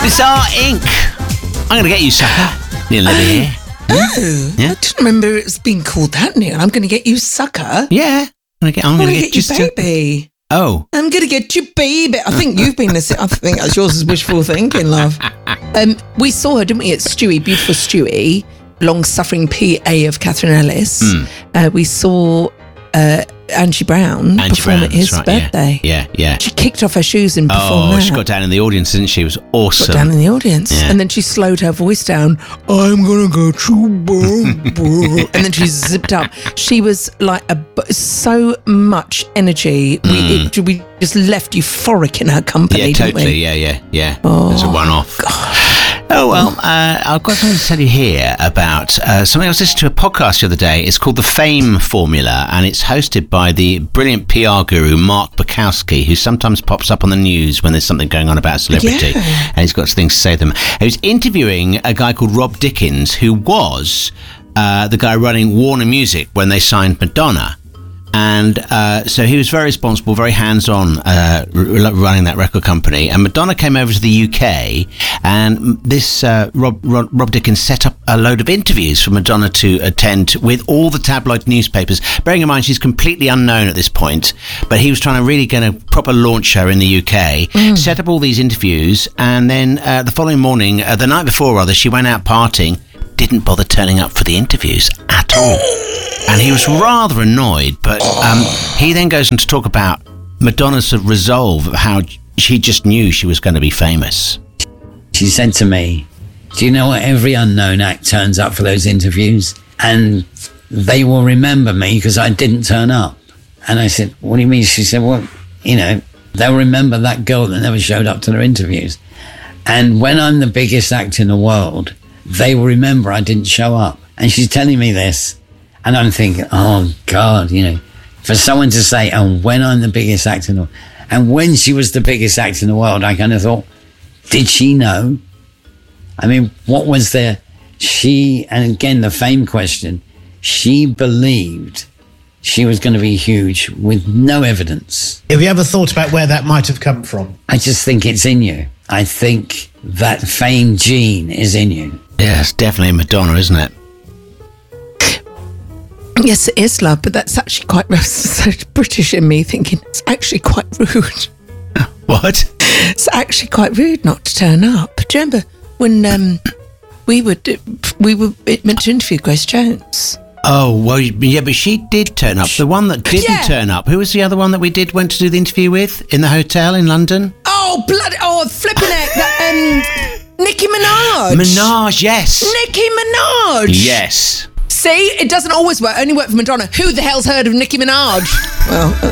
Bizarre Inc. I'm going to get you, sucker. Neil over here. Oh, Yeah. I didn't remember it was being called that, Neil. I'm going to get you, sucker. Yeah. I'm going to get you, baby. Oh. I'm going to get you, baby. I think you've been this. I think that's yours is wishful thinking, love. We saw her, didn't we, at Stewie, beautiful Stewie, long-suffering PA of Catherine Ellis. We saw Angie Brown perform at his birthday. Yeah. She kicked off her shoes and performed she got down in the audience, didn't she? It was awesome. Got down in the audience. Yeah. And then she slowed her voice down. I'm going to go to and then she zipped up. She was like so much energy. We just left euphoric in her company, Yeah, didn't totally. we? Yeah. Oh, It was a one-off. God. Oh, well, I've got something to tell you here about something I was listening to a podcast the other day. It's called The Fame Formula, and it's hosted by the brilliant PR guru Mark Bukowski, who sometimes pops up on the news when there's something going on about a celebrity, and he's got things to say to them. He was interviewing a guy called Rob Dickens, who was the guy running Warner Music when they signed Madonna. And so he was very responsible, very hands-on running that record company. And Madonna came over to the UK, and this Rob Dickens set up a load of interviews for Madonna to attend with all the tabloid newspapers. Bearing in mind she's completely unknown at this point, but he was trying to really get a proper launch her in the UK. Set up all these interviews, and then the following morning, the night before rather, she went out partying. Didn't bother turning up for the interviews at all. And he was rather annoyed, but he then goes on to talk about Madonna's sort of resolve of how she just knew she was going to be famous. She said to me, do you know what? Every unknown act turns up for those interviews, and they will remember me because I didn't turn up. And I said, what do you mean? She said, well, they'll remember that girl that never showed up to their interviews. And when I'm the biggest actor in the world, they will remember I didn't show up. And she's telling me this, and I'm thinking, oh God, for someone to say, and when I'm the biggest actor in the world, and when she was the biggest actor in the world, I kind of thought, did she know? I mean, what was there? And again, the fame question, she believed she was going to be huge with no evidence. Have you ever thought about where that might have come from? I just think it's in you. I think that fame gene is in you. Yeah, it's definitely Madonna, isn't it? Yes, it is, love, but that's actually quite so British in me thinking it's actually quite rude. What? It's actually quite rude not to turn up. Do you remember when we were meant to interview Grace Jones? Oh, well, yeah, but she did turn up. The one that didn't turn up, who was the other one that we went to do the interview with in the hotel in London? Oh, bloody, flipping it. Nicki Minaj. Minaj, yes. Nicki Minaj. Yes. See, it doesn't always work. Only work for Madonna. Who the hell's heard of Nicki Minaj? Well,